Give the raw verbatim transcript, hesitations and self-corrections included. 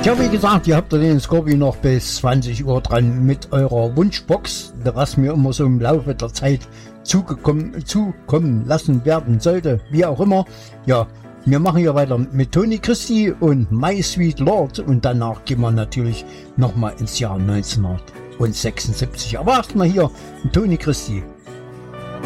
Ja, wie gesagt, ihr habt ja den Scorpion noch bis zwanzig Uhr dran mit eurer Wunschbox, was mir immer so im Laufe der Zeit zugekommen, zukommen lassen werden sollte, wie auch immer. Ja, wir machen hier weiter mit Tony Christie und My Sweet Lord und danach gehen wir natürlich nochmal ins Jahr neunzehnhundertsechsundsiebzig. Aber erstmal hier Tony Christie.